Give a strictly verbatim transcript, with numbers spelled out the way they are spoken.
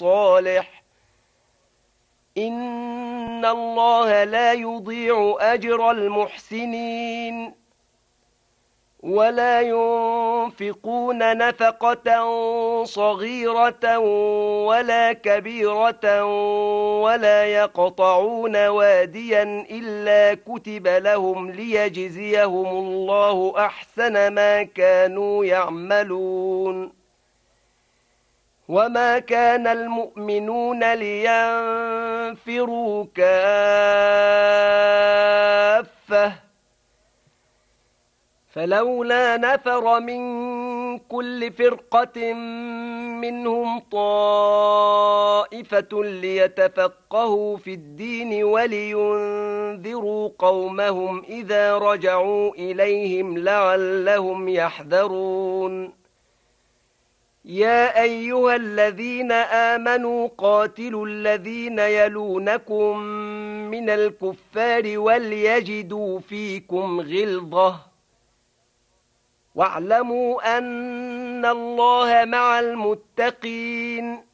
صالح إن الله لا يضيع أجر المحسنين ولا ينفقون نفقة صغيرة ولا كبيرة ولا يقطعون واديا إلا كتب لهم ليجزيهم الله أحسن ما كانوا يعملون وما كان المؤمنون لينفروا كافة فلولا نفر من كل فرقة منهم طائفة ليتفقهوا في الدين ولينذروا قومهم إذا رجعوا إليهم لعلهم يحذرون يا أيها الذين آمنوا قاتلوا الذين يلونكم من الكفار وليجدوا فيكم غلظة واعلموا أن الله مع المتقين